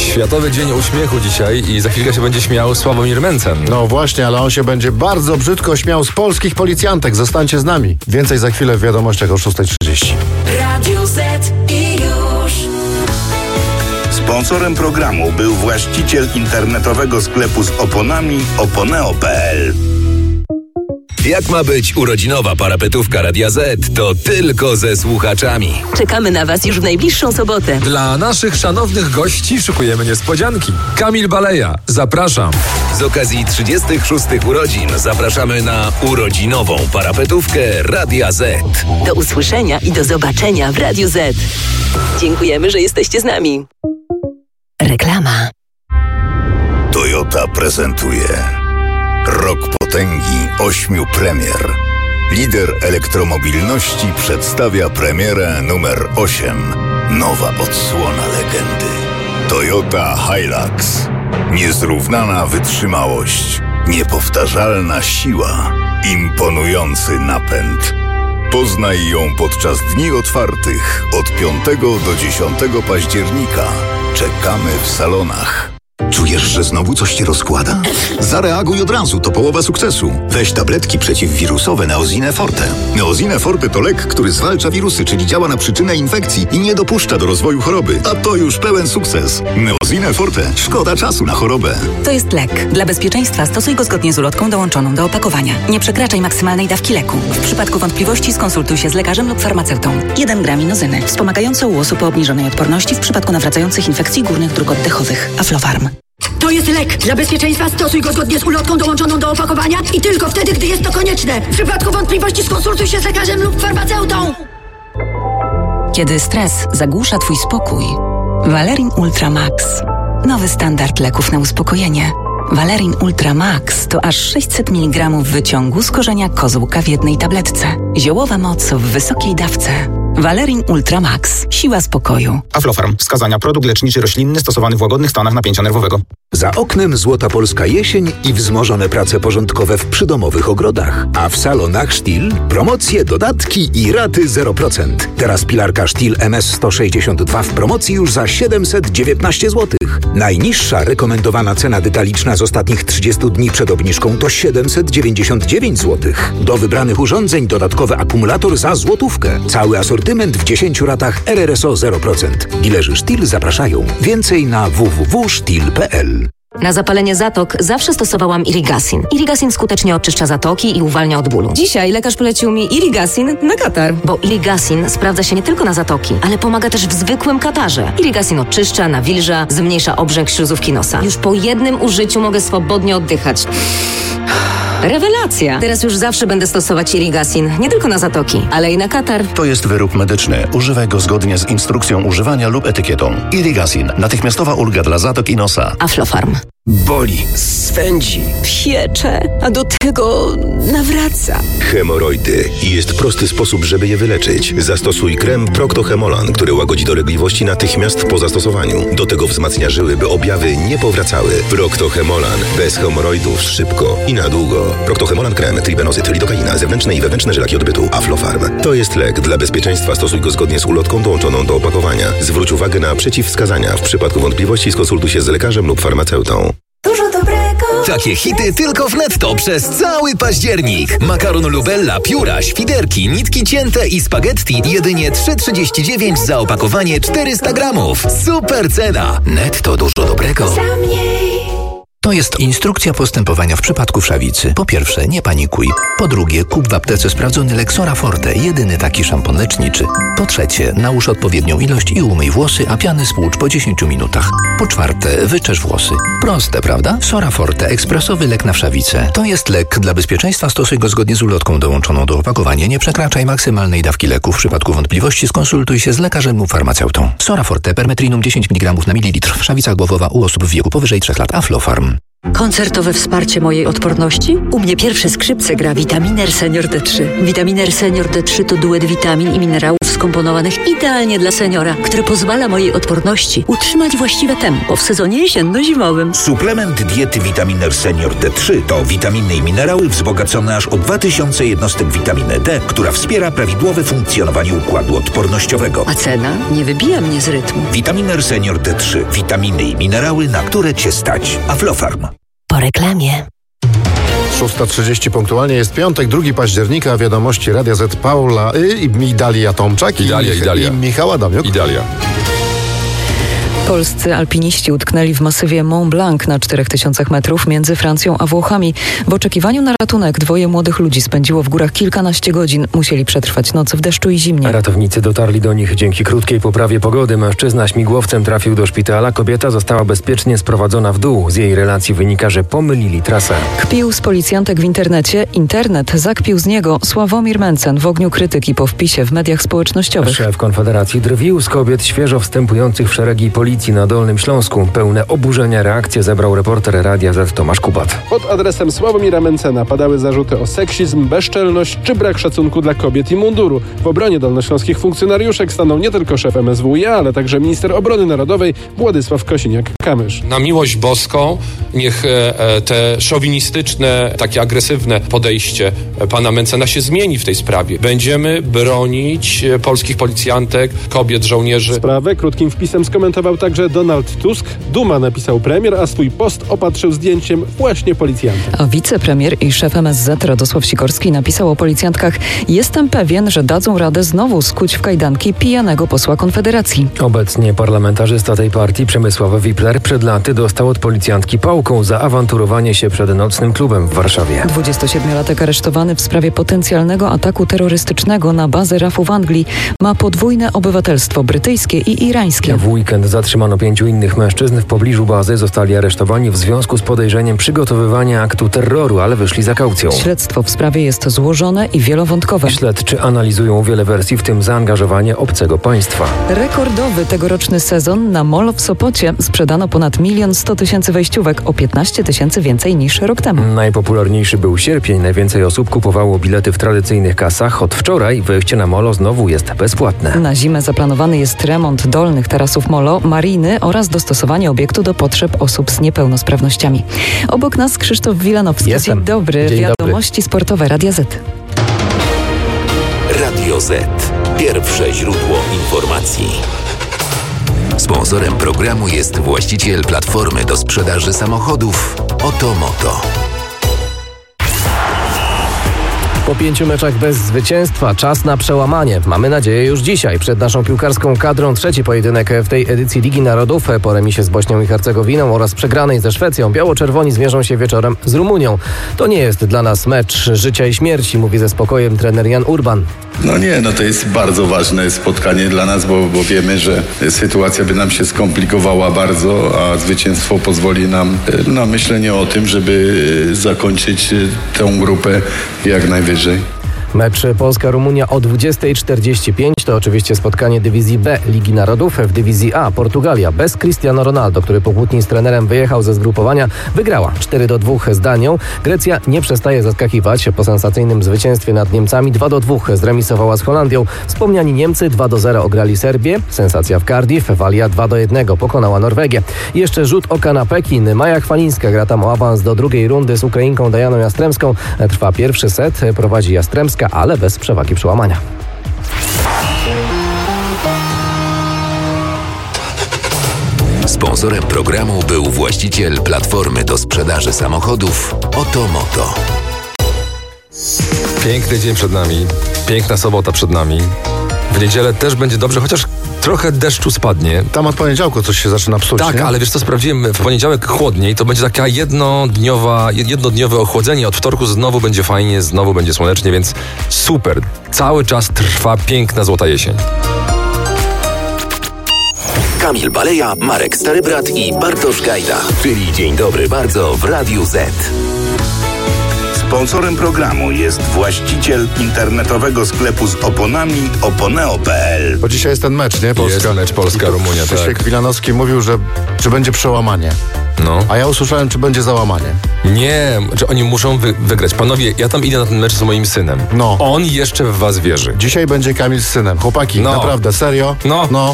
Światowy Dzień Uśmiechu dzisiaj i za chwilkę się będzie śmiał Sławomir Mencen. No właśnie, ale on się będzie bardzo brzydko śmiał z polskich policjantek. Zostańcie z nami. Więcej za chwilę w wiadomościach o 6:30. Radio Z i już. Sponsorem programu był właściciel internetowego sklepu z oponami oponeo.pl. Jak ma być urodzinowa parapetówka Radia Z, to tylko ze słuchaczami. Czekamy na Was już w najbliższą sobotę. Dla naszych szanownych gości szykujemy niespodzianki. Kamil Baleja, zapraszam. Z okazji 36 urodzin zapraszamy na urodzinową parapetówkę Radia Z. Do usłyszenia i do zobaczenia w Radiu Z. Dziękujemy, że jesteście z nami. Reklama. Toyota prezentuje Rok potęgi 8 premier. Lider elektromobilności przedstawia premierę numer 8. Nowa odsłona legendy. Toyota Hilux. Niezrównana wytrzymałość. Niepowtarzalna siła. Imponujący napęd. Poznaj ją podczas dni otwartych od 5 do 10 października. Czekamy w salonach. Czujesz, że znowu coś ci rozkłada? Zareaguj od razu, to połowa sukcesu. Weź tabletki przeciwwirusowe Neosine Forte. Neosine Forte to lek, który zwalcza wirusy, czyli działa na przyczynę infekcji i nie dopuszcza do rozwoju choroby. A to już pełen sukces. Neosine Forte. Szkoda czasu na chorobę. To jest lek. Dla bezpieczeństwa stosuj go zgodnie z ulotką dołączoną do opakowania. Nie przekraczaj maksymalnej dawki leku. W przypadku wątpliwości skonsultuj się z lekarzem lub farmaceutą. 1 gram inozyny. Wspomagające u osób o obniżonej odporności w przypadku nawracających infekcji górnych dróg oddechowych. Aflofarm. To jest lek. Dla bezpieczeństwa stosuj go zgodnie z ulotką dołączoną do opakowania i tylko wtedy, gdy jest to konieczne. W przypadku wątpliwości skonsultuj się z lekarzem lub farmaceutą. Kiedy stres zagłusza twój spokój, Valerin Ultra Max. Nowy standard leków na uspokojenie. Valerin Ultra Max to aż 600 mg wyciągu z korzenia kozłka w jednej tabletce. Ziołowa moc w wysokiej dawce. Valerin Ultra Max. Siła spokoju. Aflofarm. Wskazania. Produkt leczniczy roślinny stosowany w łagodnych stanach napięcia nerwowego. Za oknem złota polska jesień i wzmożone prace porządkowe w przydomowych ogrodach. A w salonach Stihl promocje, dodatki i raty 0%. Teraz pilarka Stihl MS162 w promocji już za 719 zł. Najniższa rekomendowana cena detaliczna z ostatnich 30 dni przed obniżką to 799 zł. Do wybranych urządzeń dodatkowy akumulator za złotówkę. Cały asortyment w 10 ratach RRSO 0%. Dilerzy Stihl zapraszają. Więcej na www.stihl.pl. Na zapalenie zatok zawsze stosowałam Irigasin. Irigasin skutecznie oczyszcza zatoki i uwalnia od bólu. Dzisiaj lekarz polecił mi Irigasin na katar. Bo Irigasin sprawdza się nie tylko na zatoki, ale pomaga też w zwykłym katarze. Irigasin oczyszcza, nawilża, zmniejsza obrzęk śluzówki nosa. Już po jednym użyciu mogę swobodnie oddychać. Rewelacja! Teraz już zawsze będę stosować Irigasin, nie tylko na zatoki, ale i na katar. To jest wyrób medyczny. Używaj go zgodnie z instrukcją używania lub etykietą. Irigasin. Natychmiastowa ulga dla zatok i nosa. Aflofarm. Boli, swędzi, piecze, a do tego nawraca. Hemoroidy. I jest prosty sposób, żeby je wyleczyć. Zastosuj krem Procto-Hemolan, który łagodzi dolegliwości natychmiast po zastosowaniu. Do tego wzmacnia żyły, by objawy nie powracały. Procto-Hemolan. Bez hemoroidów szybko i na długo. Procto-Hemolan krem, tribenozyt, lidokaina, zewnętrzne i wewnętrzne żylaki odbytu. Aflofarm. To jest lek. Dla bezpieczeństwa stosuj go zgodnie z ulotką dołączoną do opakowania. Zwróć uwagę na przeciwwskazania. W przypadku wątpliwości skonsultuj się z lekarzem lub farmaceutą. Dużo dobrego. Takie hity tylko w Netto przez cały październik. Makaron Lubella, pióra, świderki, nitki cięte i spaghetti jedynie 3,39 za opakowanie 400 gramów. Super cena. Netto, dużo dobrego. To jest instrukcja postępowania w przypadku wszawicy. Po pierwsze, nie panikuj. Po drugie, kup w aptece sprawdzony lek Sora Forte, jedyny taki szampon leczniczy. Po trzecie, nałóż odpowiednią ilość i umyj włosy, a piany spłucz po 10 minutach. Po czwarte, wyczesz włosy. Proste, prawda? Sora Forte, ekspresowy lek na wszawicę. To jest lek. Dla bezpieczeństwa stosuj go zgodnie z ulotką dołączoną do opakowania. Nie przekraczaj maksymalnej dawki leku. W przypadku wątpliwości skonsultuj się z lekarzem lub farmaceutą. Sora Forte, permetrinum 10 mg na mililitr. Wszawica głowowa u osób w wieku powyżej 3 lat. Aflofarm. Koncertowe wsparcie mojej odporności? U mnie pierwsze skrzypce gra Vitaminer Senior D3. Vitaminer Senior D3 to duet witamin i minerałów, z skomponowanych idealnie dla seniora, które pozwala mojej odporności utrzymać właściwe tempo w sezonie jesienno-zimowym. Suplement diety Vitaminer Senior D3 to witaminy i minerały wzbogacone aż o 2000 jednostek witaminy D, która wspiera prawidłowe funkcjonowanie układu odpornościowego. A cena nie wybija mnie z rytmu. Vitaminer Senior D3. Witaminy i minerały, na które Cię stać. Aflofarm. Po reklamie. 6:30 punktualnie jest piątek, 2 października, wiadomości Radia Z Paula i Dalia Tomczak i Michał Adamiuk. Polscy alpiniści utknęli w masywie Mont Blanc na 4000 metrów między Francją a Włochami. W oczekiwaniu na ratunek 2 młodych ludzi spędziło w górach kilkanaście godzin. Musieli przetrwać noc w deszczu i zimnie. Ratownicy dotarli do nich dzięki krótkiej poprawie pogody. Mężczyzna śmigłowcem trafił do szpitala. Kobieta została bezpiecznie sprowadzona w dół. Z jej relacji wynika, że pomylili trasę. Kpił z policjantek w internecie. Internet zakpił z niego. Sławomir Mencen w ogniu krytyki po wpisie w mediach społecznościowych. Szef Konfederacji drwił z kobiet świeżo wstępujących w szeregi policji na Dolnym Śląsku. Pełne oburzenia reakcje zebrał reporter Radia Z Tomasz Kubat. Pod adresem Sławomira Mencena padały zarzuty o seksizm, bezczelność czy brak szacunku dla kobiet i munduru. W obronie dolnośląskich funkcjonariuszek stanął nie tylko szef MSWiA, ale także minister obrony narodowej Władysław Kosiniak-Kamysz. Na miłość boską niech te szowinistyczne, takie agresywne podejście pana Mencena się zmieni w tej sprawie. Będziemy bronić polskich policjantek, kobiet, żołnierzy. Sprawę krótkim wpisem skomentował także Donald Tusk. Duma, napisał premier, a swój post opatrzył zdjęciem właśnie policjanta. A wicepremier i szef MSZ Radosław Sikorski napisał o policjantkach: jestem pewien, że dadzą radę znowu skuć w kajdanki pijanego posła Konfederacji. Obecnie parlamentarzysta tej partii Przemysław Wipler przed laty dostał od policjantki pałką za awanturowanie się przed nocnym klubem w Warszawie. 27-latek aresztowany w sprawie potencjalnego ataku terrorystycznego na bazę RAF-u w Anglii ma podwójne obywatelstwo brytyjskie i irańskie. W weekend zatrzymano 5 innych mężczyzn w pobliżu bazy. Zostali aresztowani w związku z podejrzeniem przygotowywania aktu terroru, ale wyszli za kaucją. Śledztwo w sprawie jest złożone i wielowątkowe. Śledczy analizują wiele wersji, w tym zaangażowanie obcego państwa. Rekordowy tegoroczny sezon na mall w Sopocie. Sprzedano ponad 1 100 000 wejściówek, o 15 000 więcej niż rok temu. Najpopularniejszy był sierpień. Najwięcej osób kupowało bilety w tradycyjnych kasach. Od wczoraj wejście na molo znowu jest bezpłatne. Na zimę zaplanowany jest remont dolnych tarasów molo, mariny oraz dostosowanie obiektu do potrzeb osób z niepełnosprawnościami. Obok nas Krzysztof Wilanowski. Jestem. Dzień dobry. Dzień Wiadomości sportowe Radia Z. Radio Z. Pierwsze źródło informacji. Sponsorem programu jest właściciel platformy do sprzedaży samochodów Otomoto. Po 5 meczach bez zwycięstwa czas na przełamanie. Mamy nadzieję już dzisiaj. Przed naszą piłkarską kadrą trzeci pojedynek w tej edycji Ligi Narodów. Po remisie z Bośnią i Hercegowiną oraz przegranej ze Szwecją biało-czerwoni zmierzą się wieczorem z Rumunią. To nie jest dla nas mecz życia i śmierci, mówi ze spokojem trener Jan Urban. To jest bardzo ważne spotkanie dla nas, bo wiemy, że sytuacja by nam się skomplikowała bardzo, a zwycięstwo pozwoli nam na myślenie o tym, żeby zakończyć tę grupę jak najwyżej. Mecz Polska-Rumunia o 20:45 to oczywiście spotkanie dywizji B Ligi Narodów. W dywizji A Portugalia bez Cristiano Ronaldo, który po kłótni z trenerem wyjechał ze zgrupowania, wygrała 4-2 z Danią. Grecja nie przestaje zaskakiwać. Po sensacyjnym zwycięstwie nad Niemcami 2-2 zremisowała z Holandią. Wspomniani Niemcy 2-0 ograli Serbię. Sensacja w Cardiff. Walia 2-1 pokonała Norwegię. Jeszcze rzut oka na Pekin. Maja Chwalińska gra tam o awans do drugiej rundy z Ukrainką Dajaną Jastrzębską. Trwa pierwszy set. Prowadzi Jastrzębska, ale bez przewagi przełamania. Sponsorem programu był właściciel platformy do sprzedaży samochodów Otomoto. Piękny dzień przed nami, piękna sobota przed nami. W niedzielę też będzie dobrze, chociaż trochę deszczu spadnie. Tam od poniedziałku coś się zaczyna psuć. Tak, nie? ale wiesz co, sprawdziłem, w poniedziałek chłodniej, to będzie taka jednodniowe ochłodzenie. Od wtorku znowu będzie fajnie, znowu będzie słonecznie, więc super. Cały czas trwa piękna złota jesień. Kamil Baleja, Marek Starybrat i Bartosz Gajda. Czyli Dzień Dobry Bardzo w Radiu Z. Sponsorem programu jest właściciel internetowego sklepu z oponami oponeo.pl. Bo dzisiaj jest ten mecz, nie? Jest mecz Polska-Rumunia, tak. Krzysiek Wilanowski mówił, że będzie przełamanie. No. A ja usłyszałem, czy będzie załamanie. Nie, że oni muszą wygrać. Panowie, ja tam idę na ten mecz z moim synem. No. On jeszcze w was wierzy. Dzisiaj będzie Kamil z synem. Chłopaki, naprawdę, serio? No.